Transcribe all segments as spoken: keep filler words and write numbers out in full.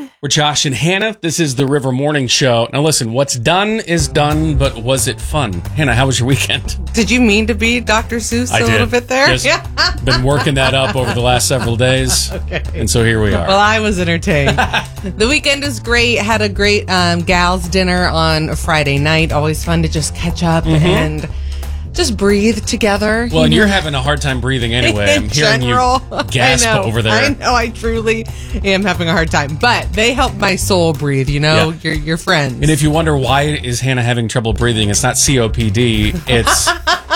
We're Josh and Hannah. This is the River Morning Show. Now listen, what's done is done, but was it fun? Hannah, how was your weekend? Did you mean to be Doctor Seuss I a did. little bit there? Just been working that up over the last several days. Okay. And so here we are. Well, I was entertained. The weekend was great. Had a great um, gals dinner on a Friday night. Always fun to just catch up mm-hmm. and just breathe together. Well, and you're having a hard time breathing anyway. In I'm hearing general, you gasp I know, over there. I know, I truly am having a hard time. But they help my soul breathe, you know? Yeah. You're, you're friends. And if you wonder why is Hannah having trouble breathing, it's not C O P D, it's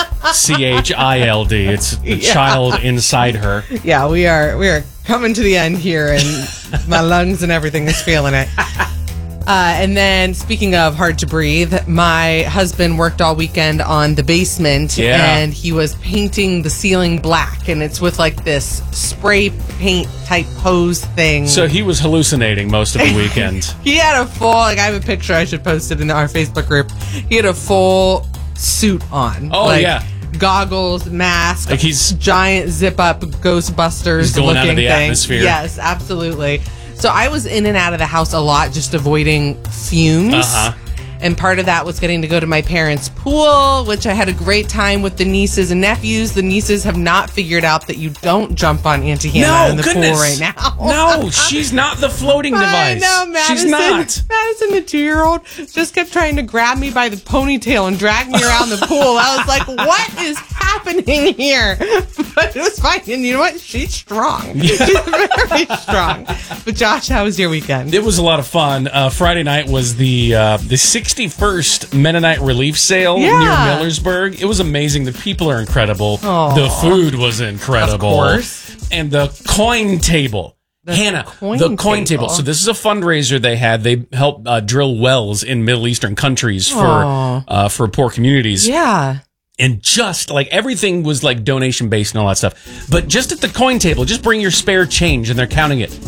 C H I L D. It's the Yeah. child inside her. Yeah, we are we are coming to the end here, and my lungs and everything is feeling it. Uh, and then, speaking of hard to breathe, my husband worked all weekend on the basement, Yeah. and he was painting the ceiling black, and it's with like this spray paint type hose thing. So he was hallucinating most of the weekend. He had a full, like I have a picture, I should post it in our Facebook group. He had a full suit on. Oh, like, yeah. Goggles, mask, Like he's- giant zip up Ghostbusters He's going out of looking the thing. atmosphere. Yes, absolutely. So I was in and out of the house a lot, just avoiding fumes. Uh-huh. And part of that was getting to go to my parents' pool, which I had a great time with the nieces and nephews. The nieces have not figured out that you don't jump on Auntie Hannah No, in the goodness. pool right now. No, she's not the floating I device. know, Madison. She's not. Madison, the two-year-old, just kept trying to grab me by the ponytail and drag me around the pool. I was like, what is happening here? But it was fine. And you know what? She's strong. She's very strong. But Josh, how was your weekend? It was a lot of fun. Uh, Friday night was the uh, the sixty-first Mennonite Relief Sale Yeah. near Millersburg. It was amazing. The people are incredible. Aw. The food was incredible. Of course. And the coin table. The Hannah, coin the coin table. table. So this is a fundraiser they had. They help uh, drill wells in Middle Eastern countries for Aw. uh, for poor communities. Yeah. And just like everything was like donation based and all that stuff. But just at the coin table, just bring your spare change and they're counting it.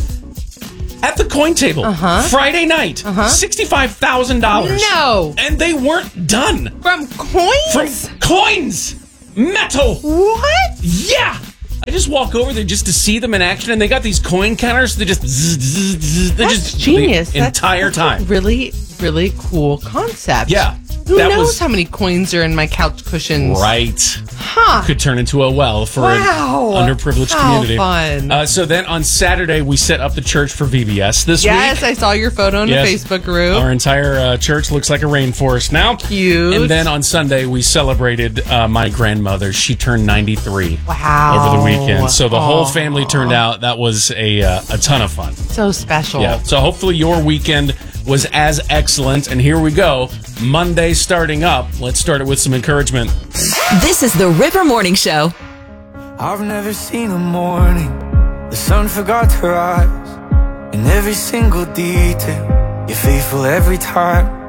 At the coin table, Uh-huh. Friday night, Uh-huh. sixty-five thousand dollars. No. And they weren't done. From coins? From coins. Metal. What? Yeah. I just walk over there just to see them in action, and they got these coin counters. They just, zzz, zzz, zzz, they're That's just genius. the That's entire time. Really, really cool concept. Yeah. Who that knows was how many coins are in my couch cushions? right. Huh. Could turn into a well for Wow. an underprivileged How community. fun. Uh, so then on Saturday, we set up the church for V B S this Yes, week. I saw your photo in Yes. the Facebook group. Our entire uh, church looks like a rainforest now. Cute. And then on Sunday, we celebrated uh, my grandmother. She turned ninety-three Wow. over the weekend. So the whole Aw. family turned out. That was a, uh, a ton of fun. So special. Yeah. So hopefully your weekend was as excellent. And here we go. Monday starting up. Let's start it with some encouragement. This is the River Morning Show. I've never seen a morning the sun forgot to rise. In every single detail, you're faithful every time.